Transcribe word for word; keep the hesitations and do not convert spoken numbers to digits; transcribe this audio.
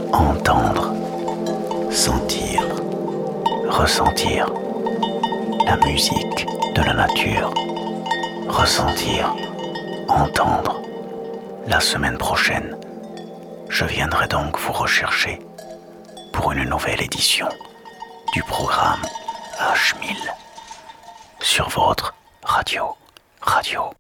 Entendre, sentir, ressentir la musique de la nature. Ressentir, entendre. La semaine prochaine, je viendrai donc vous rechercher pour une nouvelle édition du programme H mille sur votre radio. Radio.